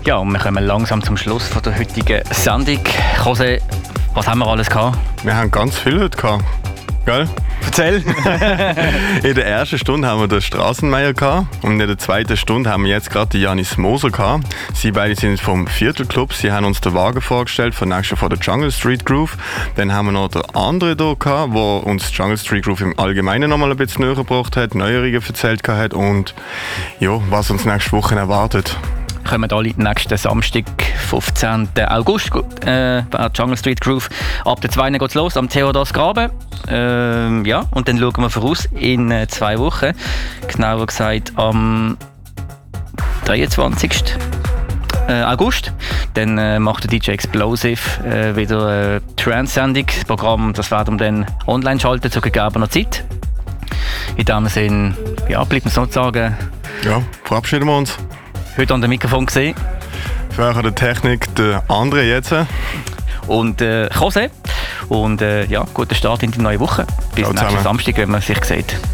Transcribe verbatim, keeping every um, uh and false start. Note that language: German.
Ja, und wir kommen langsam zum Schluss von der heutigen Sendung. José, was haben wir alles gehabt? Wir haben ganz viel heute gehabt. Gell? Erzähl! In der ersten Stunde haben wir den Strassenmeier gehabt und in der zweiten Stunde haben wir jetzt gerade die Janis Moser gehabt. Sie beide sind vom Viertelclub. Sie haben uns den Wagen vorgestellt von nächsten von der Jungle Street Groove. Dann haben wir noch den anderen hier gehabt, der uns Jungle Street Groove im Allgemeinen noch mal ein bisschen näher gebracht hat, Neuerungen erzählt hat und ja, was uns nächste Woche erwartet. Kommen alle nächsten Samstag, fünfzehnten August, äh, bei Jungle Street Groove. Ab der zweiten geht es los, am Theodorsgraben. Ähm, ja, und dann schauen wir voraus in äh, zwei Wochen. Genauer gesagt am dreiundzwanzigsten August. Dann äh, macht der D J Explosive äh, wieder eine Trance-Sendung. Das Programm, das werden wir dann online schalten zu gegebener Zeit. In diesem Sinne, ja, bleibt uns noch zu sagen. Ja, verabschieden wir uns. Heute an dem Mikrofon gesehen. Vorher der Technik, der andere jetzt. Und äh, José. Und äh, ja, guten Start in die neue Woche. Bis nächsten Samstag, wenn man sich sieht.